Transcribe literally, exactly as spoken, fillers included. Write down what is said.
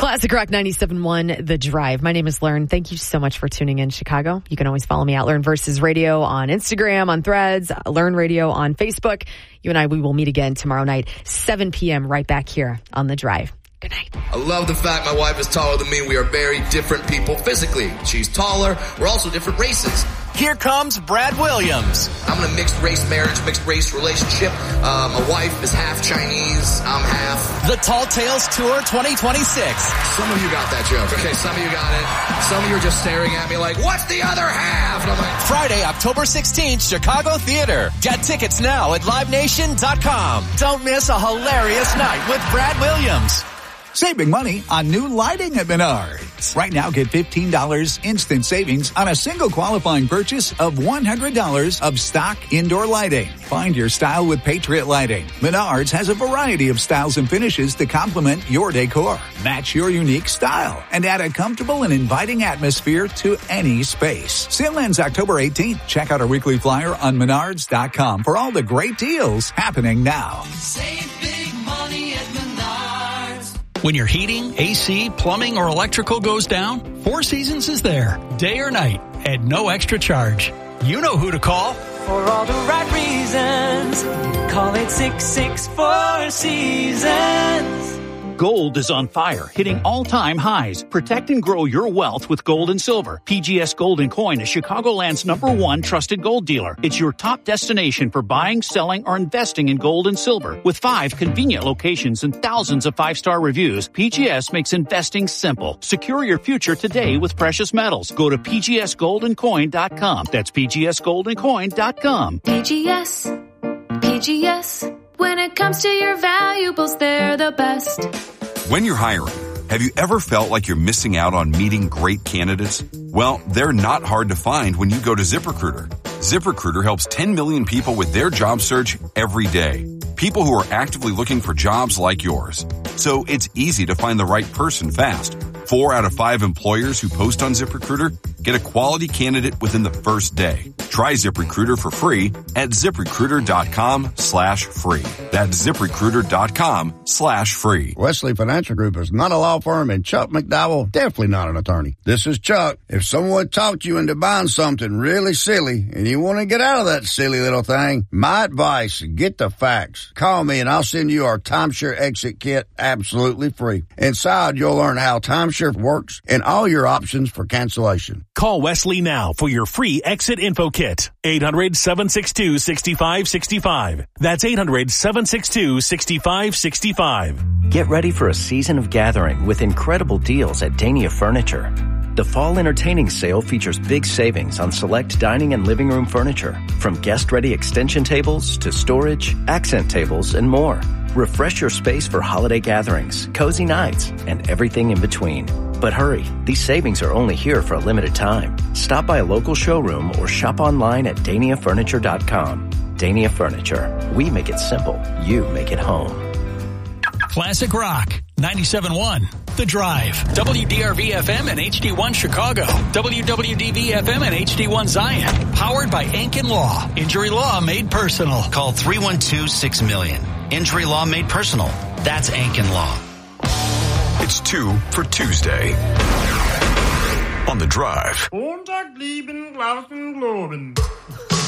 Classic Rock ninety-seven point one, The Drive. My name is Learn. Thank you so much for tuning in, Chicago. You can always follow me at Learn Versus Radio on Instagram, on Threads, Learn Radio on Facebook. You and I, we will meet again tomorrow night, seven p.m. right back here on The Drive. Good night. I love the fact my wife is taller than me. We are very different people physically. She's taller. We're also different races. Here comes Brad Williams. I'm in a mixed race marriage, mixed race relationship. Uh, my wife is half Chinese. I'm half. The Tall Tales Tour twenty twenty-six. Some of you got that joke. Okay, some of you got it. Some of you are just staring at me like, what's the other half? And I'm like, Friday, October sixteenth, Chicago Theater. Get tickets now at live nation dot com. Don't miss a hilarious night with Brad Williams. Saving money on new lighting at Menards. Right now, get fifteen dollars instant savings on a single qualifying purchase of one hundred dollars of stock indoor lighting. Find your style with Patriot Lighting. Menards has a variety of styles and finishes to complement your decor. Match your unique style and add a comfortable and inviting atmosphere to any space. Sale ends October eighteenth. Check out our weekly flyer on menards dot com for all the great deals happening now. Save big money at Menards. When your heating, A C, plumbing, or electrical goes down, Four Seasons is there, day or night, at no extra charge. You know who to call. For all the right reasons, call eight six six, four seasons. Gold is on fire, hitting all-time highs. Protect and grow your wealth with gold and silver. P G S Gold and Coin is Chicagoland's number one trusted gold dealer. It's your top destination for buying, selling, or investing in gold and silver. With five convenient locations and thousands of five-star reviews, P G S makes investing simple. Secure your future today with precious metals. Go to p g s gold and coin dot com. That's p g s gold and coin dot com. P G S. P G S. When it comes to your valuables, they're the best. When you're hiring, have you ever felt like you're missing out on meeting great candidates? Well, they're not hard to find when you go to ZipRecruiter. ZipRecruiter helps ten million people with their job search every day. People who are actively looking for jobs like yours. So it's easy to find the right person fast. Four out of five employers who post on ZipRecruiter get a quality candidate within the first day. Try ZipRecruiter for free at ZipRecruiter.com slash free. That's ZipRecruiter.com slash free. Wesley Financial Group is not a law firm, and Chuck McDowell definitely not an attorney. This is Chuck. If someone talked you into buying something really silly and you want to get out of that silly little thing, my advice, get the facts. Call me and I'll send you our timeshare exit kit absolutely free. Inside, you'll learn how timeshare works and all your options for cancellation. Call Wesley now for your free exit info kit. eight hundred, seven six two, six five six five. That's eight hundred, seven six two, six five six five. Get ready for a season of gathering with incredible deals at Dania Furniture. The Fall Entertaining Sale features big savings on select dining and living room furniture, from guest-ready extension tables to storage, accent tables, and more. Refresh your space for holiday gatherings, cozy nights, and everything in between. But hurry, these savings are only here for a limited time. Stop by a local showroom or shop online at dania furniture dot com. Dania Furniture. We make it simple. You make it home. Classic Rock ninety-seven point one, The Drive. W D R V F M and H D one Chicago. W W D V F M and H D one Zion. Powered by Ankin Law. Injury law made personal. Call three one two, six million. Injury law made personal. That's Ankin Law. It's two for Tuesday on The Drive. Montag, lieben, glauben, globen.